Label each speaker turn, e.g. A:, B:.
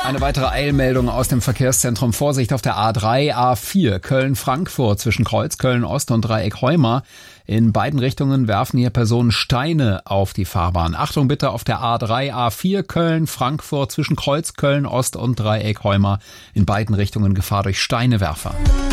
A: Eine weitere Eilmeldung aus dem Verkehrszentrum. Vorsicht auf der A3, A4 Köln-Frankfurt zwischen Kreuz Köln-Ost und Dreieck Heuma. In beiden Richtungen werfen hier Personen Steine auf die Fahrbahn. Achtung bitte auf der A3, A4 Köln-Frankfurt zwischen Kreuz Köln-Ost und Dreieck Heuma. In beiden Richtungen Gefahr durch Steinewerfer.